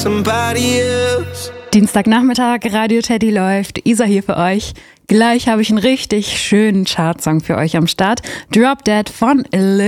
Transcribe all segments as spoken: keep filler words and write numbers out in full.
somebody else. Dienstagnachmittag, Radio Teddy läuft, Isa hier für euch. Gleich habe ich einen richtig schönen Chartsong für euch am Start. Drop Dead von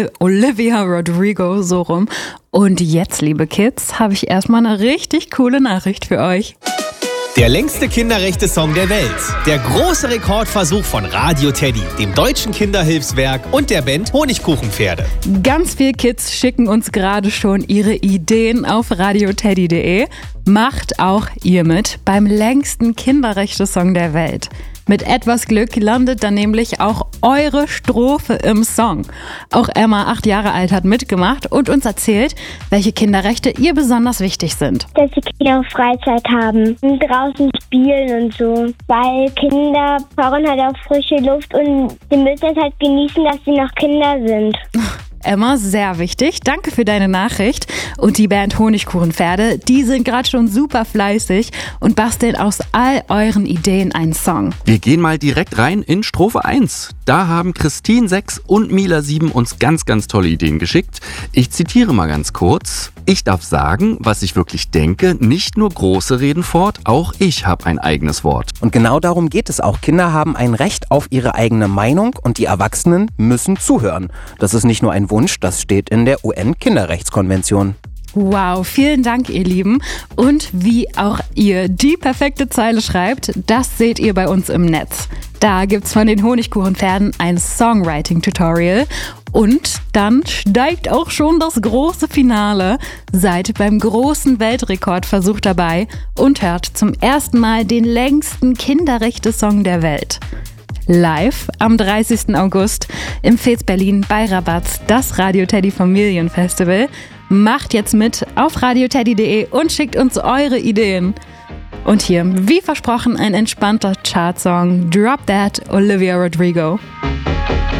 Olivia Rodrigo, so rum. Und jetzt, liebe Kids, habe ich erstmal eine richtig coole Nachricht für euch. Der längste Kinderrechte-Song der Welt. Der große Rekordversuch von Radio Teddy, dem Deutschen Kinderhilfswerk und der Band Honigkuchenpferde. Ganz viele Kids schicken uns gerade schon ihre Ideen auf radioteddy punkt de. Macht auch ihr mit beim längsten Kinderrechte-Song der Welt. Mit etwas Glück landet dann nämlich auch eure Strophe im Song. Auch Emma, acht Jahre alt, hat mitgemacht und uns erzählt, welche Kinderrechte ihr besonders wichtig sind. Dass die Kinder auch Freizeit haben und draußen spielen und so. Weil Kinder brauchen halt auch frische Luft und sie müssen es halt genießen, dass sie noch Kinder sind. Emma, sehr wichtig. Danke für deine Nachricht. Und die Band Honigkuchenpferde, die sind gerade schon super fleißig und basteln aus all euren Ideen einen Song. Wir gehen mal direkt rein in Strophe eins. Da haben Christine sechs und Mila sieben uns ganz, ganz tolle Ideen geschickt. Ich zitiere mal ganz kurz. Ich darf sagen, was ich wirklich denke, nicht nur Große reden fort, auch ich habe ein eigenes Wort. Und genau darum geht es auch. Kinder haben ein Recht auf ihre eigene Meinung und die Erwachsenen müssen zuhören. Das ist nicht nur ein Wunsch, das steht in der U N-Kinderrechtskonvention. Wow, vielen Dank, ihr Lieben. Und wie auch ihr die perfekte Zeile schreibt, das seht ihr bei uns im Netz. Da gibt's von den Honigkuchenpferden ein Songwriting-Tutorial. Und dann steigt auch schon das große Finale. Seid beim großen Weltrekordversuch dabei und hört zum ersten Mal den längsten Kinderrechte-Song der Welt. Live am dreißigsten August im Fez Berlin bei Rabatz, das Radio Teddy Familienfestival. Macht jetzt mit auf radioteddy punkt de und schickt uns eure Ideen. Und hier, wie versprochen, ein entspannter Chartsong, Drop That, Olivia Rodrigo.